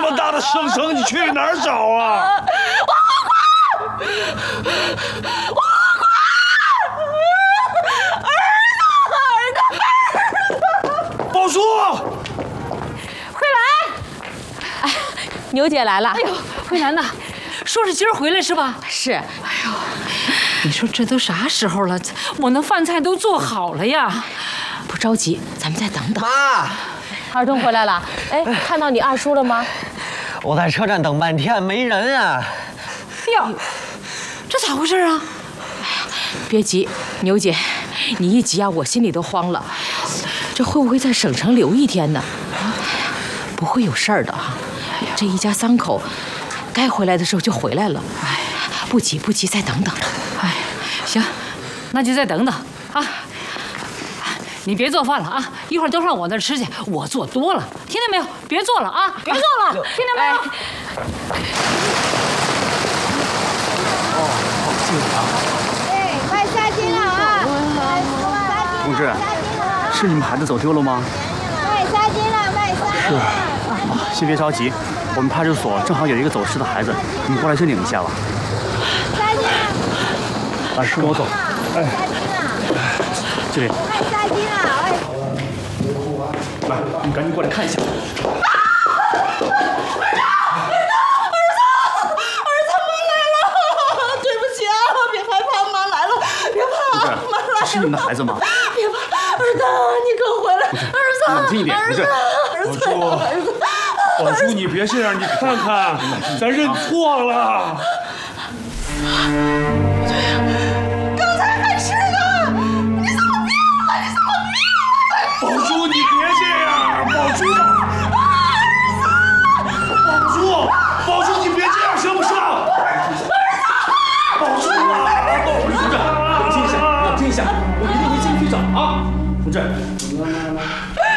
么大的生成，你去哪儿找啊？ 我宝叔， 慧兰，哎，牛姐来了。 哎呦，慧兰呐，说是今儿回来是吧？ 是。哎呦， 你说这都啥时候了？我那饭菜都做好了呀。 不着急，咱们再等等。 妈， 二东回来了。哎，看到你二叔了吗？ 我在车站等半天，没人啊。 哟，这咋回事啊？ 别急，牛姐，你一急啊，我心里都慌了。这会不会在省城留一天呢？不会有事儿的啊。这一家三口，该回来的时候就回来了。哎，不急不急，再等等。 哎，行，那就再等等啊。你别做饭了啊，一会儿都上我那儿吃去，我做多了，听见没有？别做了啊，别做了，听见没有？ 好幸福啊！ 对，快下金了啊！ 同志，是你们孩子走丢了吗？ 卖纱巾了，卖纱巾了。 是。先别着急，我们派出所正好有一个走失的孩子，你们过来去领一下吧。 纱巾了。 来，跟我走。哎，这里。 卖纱巾了，哎。 来，你们赶紧过来看一下。这是你们的孩子吗？ 别怕，儿子，你给我回来，儿子， 冷静一点，不是。 宝叔，你别这样，你看看，咱认错了。 刚才还是呢，你怎么变了？你怎么变了？ 宝叔，你别这样，宝叔，宝叔，你别这样，行不行？宝叔啊， 同志，冷静一下，冷静一下，我一定会进去找啊，同志。